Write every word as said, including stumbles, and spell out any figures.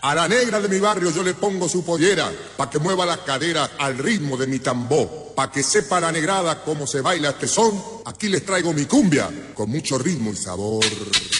A la negra de mi barrio yo le pongo su pollera, pa' que mueva la cadera al ritmo de mi tambor. Pa' que sepa la negrada cómo se baila este son, aquí les traigo mi cumbia, con mucho ritmo y sabor.